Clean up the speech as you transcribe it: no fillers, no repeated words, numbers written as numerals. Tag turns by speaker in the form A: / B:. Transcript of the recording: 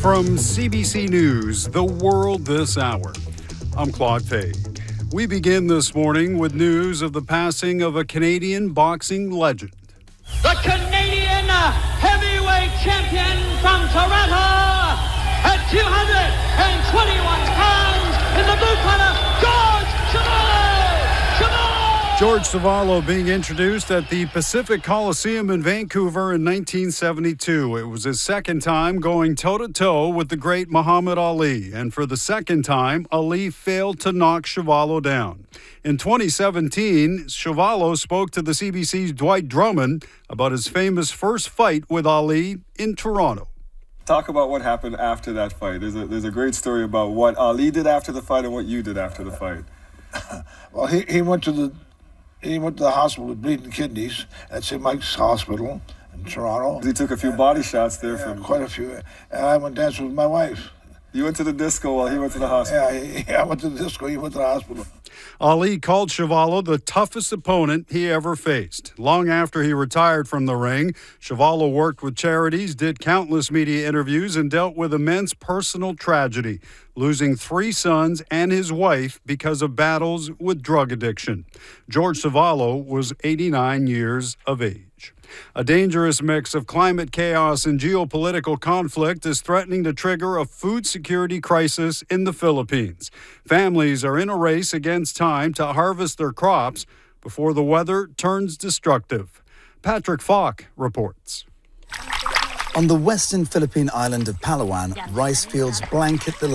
A: From CBC News, The World This Hour, I'm Claude Fade. We begin this morning with news of the passing of a Canadian boxing legend.
B: The Canadian heavyweight champion from Toronto at 221 pounds in the blue corner, George Chuvalo!
A: George Chuvalo being introduced at the Pacific Coliseum in Vancouver in 1972. It was his second time going toe-to-toe with the great Muhammad Ali, and for the second time, Ali failed to knock Chuvalo down. In 2017, Chuvalo spoke to the CBC's Dwight Drummond about his famous first fight with Ali in Toronto.
C: Talk about what happened after that fight. There's a great story about what Ali did after the fight and what you did after the fight.
D: Well, he went to the hospital with bleeding kidneys at St. Mike's Hospital in Toronto.
C: He took a few body shots there from
D: quite a few, and I went dancing with my wife.
C: You went to the disco while he went to the hospital.
D: Yeah, I went to the disco. He went to the hospital.
A: Ali called Chuvalo the toughest opponent he ever faced. Long after he retired from the ring, Chuvalo worked with charities, did countless media interviews, and dealt with immense personal tragedy, losing 3 sons and his wife because of battles with drug addiction. George Chuvalo was 89 years of age. A dangerous mix of climate chaos and geopolitical conflict is threatening to trigger a food security crisis in the Philippines. Families are in a race against time to harvest their crops before the weather turns destructive. Patrick Falk reports.
E: On the western Philippine island of Palawan, rice fields blanket the